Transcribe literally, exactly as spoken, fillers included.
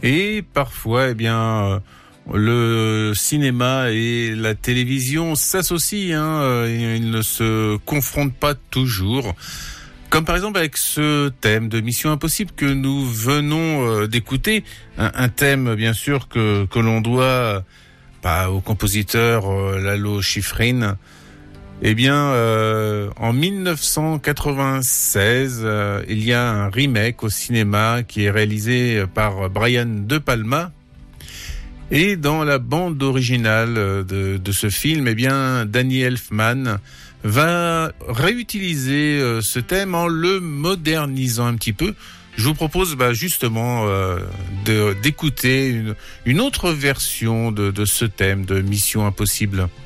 Et parfois, eh bien, le cinéma et la télévision s'associent, hein, ils ne se confrontent pas toujours. Comme par exemple avec ce thème de Mission Impossible que nous venons d'écouter, un, un thème bien sûr que, que l'on doit bah, au compositeur euh, Lalo Schifrin. Eh bien, euh, en dix-neuf cent quatre-vingt-seize, euh, il y a un remake au cinéma qui est réalisé par Brian De Palma. Et dans la bande originale de, de ce film, eh bien, Danny Elfman va réutiliser euh, ce thème en le modernisant un petit peu. Je vous propose bah, justement euh, de, d'écouter une, une autre version de, de ce thème de Mission Impossible.